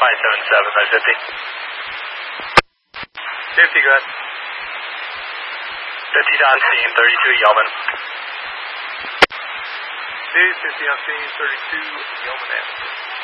577, 50, go ahead. 50 on scene, 32 Yeoman. 50 on scene, 32 Yeoman.